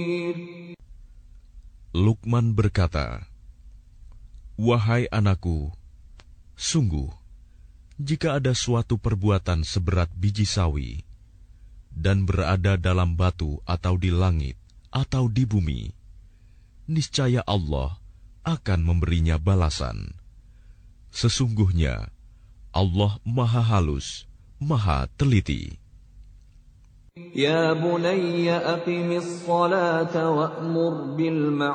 Luqman berkata, "Wahai anakku, sungguh, jika ada suatu perbuatan seberat biji sawi, dan berada dalam batu atau di langit atau di bumi, niscaya Allah akan memberinya balasan. Sesungguhnya Allah Maha Halus, Maha Teliti." Ya bunayya aqimis salata wa'mur bil